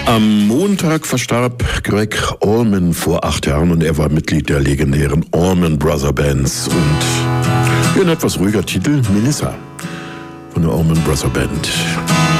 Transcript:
Am Montag verstarb Gregg Allman vor 8 Jahren und er war Mitglied der legendären Allman Brothers Bands. Und hier ein etwas ruhiger Titel, Melissa von der Allman Brothers Band.